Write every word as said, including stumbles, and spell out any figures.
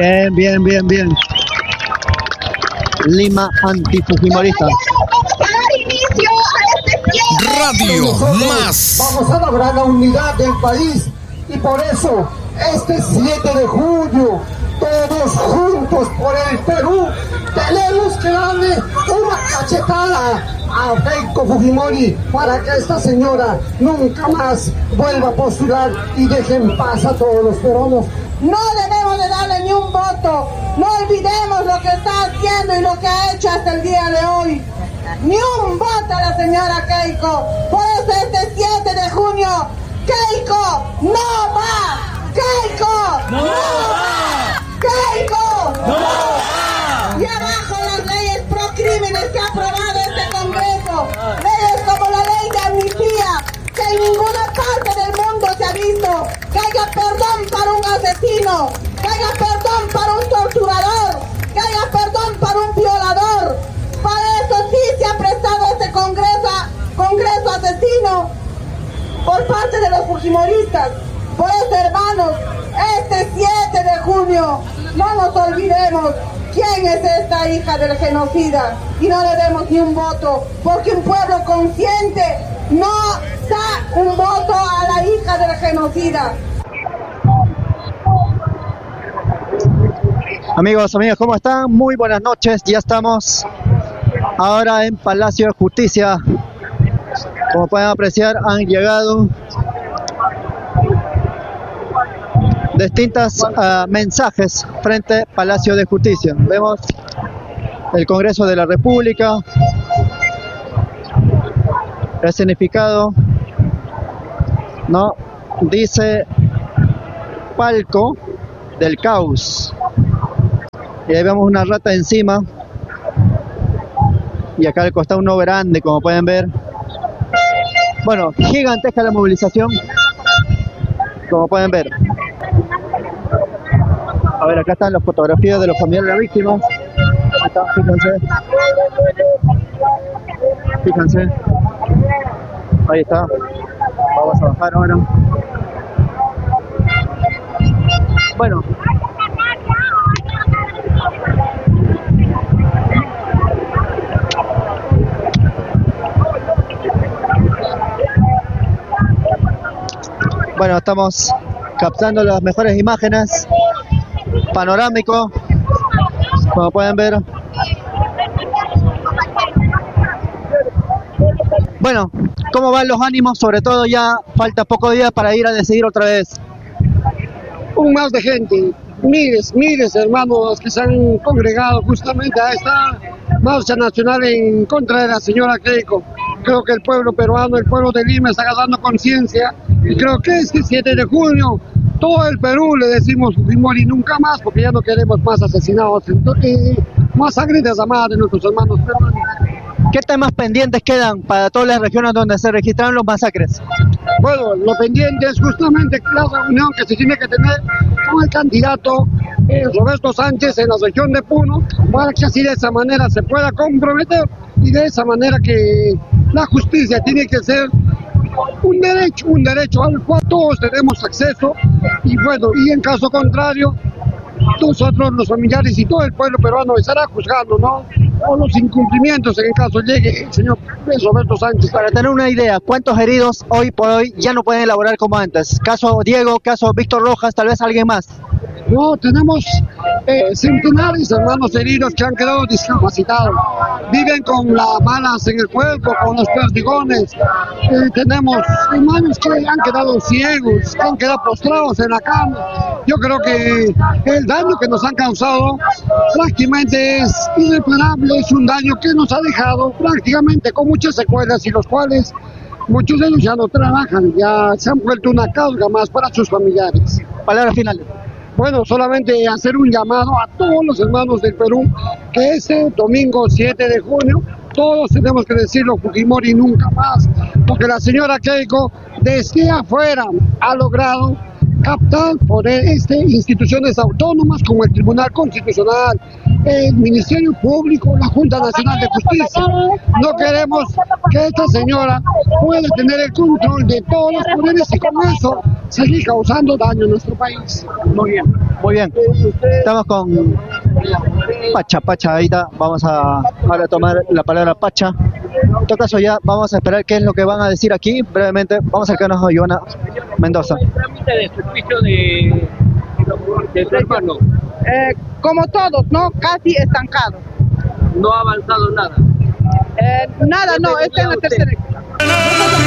Bien, bien, bien, bien. Lima antifujimorista. Radio Más. Vamos a lograr la unidad del país y por eso este siete de junio todos juntos por el Perú tenemos que darle una cachetada a Keiko Fujimori para que esta señora nunca más vuelva a postular y deje en paz a todos los peruanos. No debemos de darle ni un voto, no olvidemos lo que está haciendo y lo que ha hecho hasta el día de hoy. Ni un voto a la señora Keiko. Por eso este siete de junio, Keiko no va. Keiko no, no va. Keiko no, no va. Y abajo las leyes pro crímenes que ha aprobado este Congreso. Leyes como la ley de amnistía, que en ninguna parte del mundo se ha visto. Que haya perdón para un asesino, que haya perdón para un torturador, que haya perdón para un violador. Para eso sí se ha prestado este congreso, congreso asesino por parte de los fujimoristas. Por eso, hermanos, este siete de junio no nos olvidemos quién es esta hija del genocida y no le demos ni un voto, porque un pueblo consciente no da un voto a la hija del genocida. Amigos, amigas, ¿cómo están? Muy buenas noches, ya estamos ahora en Palacio de Justicia. Como pueden apreciar, han llegado distintos uh, mensajes frente al Palacio de Justicia. Vemos el Congreso de la República, el significado, ¿no? Dice palco del caos. Y ahí vemos una rata encima. Y acá al costado uno grande, como pueden ver. Bueno, gigantesca la movilización, como pueden ver. A ver, acá están las fotografías de los familiares de las víctimas. Ahí está, fíjense. Fíjense. Ahí está. Vamos a bajar ahora. Bueno. Bueno, estamos captando las mejores imágenes, panorámico, como pueden ver. Bueno, ¿cómo van los ánimos? Sobre todo ya falta pocos días para ir a decidir otra vez. Un más de gente, miles, miles de hermanos que se han congregado justamente a esta marcha nacional en contra de la señora Keiko. Creo que el pueblo peruano, el pueblo de Lima está agarrando conciencia y creo que este siete de junio todo el Perú le decimos Fujimori nunca más, porque ya no queremos más asesinados, entonces, más sangre derramada de nuestros hermanos peruanos. ¿Qué temas pendientes quedan para todas las regiones donde se registraron los masacres? Bueno, lo pendiente es justamente la reunión que se tiene que tener con el candidato eh, Roberto Sánchez en la región de Puno, para que así de esa manera se pueda comprometer y de esa manera que la justicia tiene que ser un derecho, un derecho al cual todos tenemos acceso y bueno, y en caso contrario, nosotros los familiares y todo el pueblo peruano estará juzgando, ¿no? O los incumplimientos en el caso llegue el señor Roberto Sánchez. Para tener una idea, ¿cuántos heridos hoy por hoy ya no pueden elaborar como antes? Caso Diego, caso Víctor Rojas, tal vez alguien más. No, tenemos eh, centenares de hermanos heridos que han quedado discapacitados. Viven con las balas en el cuerpo, con los perdigones. Eh, tenemos hermanos que han quedado ciegos, que han quedado postrados en la cama. Yo creo que el daño que nos han causado prácticamente es irreparable. Es un daño que nos ha dejado prácticamente con muchas secuelas y los cuales muchos de ellos ya no trabajan, ya se han vuelto una carga más para sus familiares. Palabras finales. Bueno, solamente hacer un llamado a todos los hermanos del Perú que este domingo siete de junio todos tenemos que decirlo, Fujimori nunca más, porque la señora Keiko desde afuera ha logrado captar por este instituciones autónomas como el Tribunal Constitucional, el Ministerio Público, la Junta Nacional de Justicia. No queremos que esta señora pueda tener el control de todos los poderes y con eso seguir causando daño a nuestro país. Muy bien, muy bien. Estamos con Pacha, Pacha, ahorita vamos a ahora tomar la palabra Pacha. En todo caso ya vamos a esperar qué es lo que van a decir aquí. Brevemente, vamos a acercarnos a Joana Mendoza. ¿El trámite de su juicio de, de su hermano? Eh, como todos, ¿no? Casi estancado. No ha avanzado nada. Eh, nada, no, está en la tercera.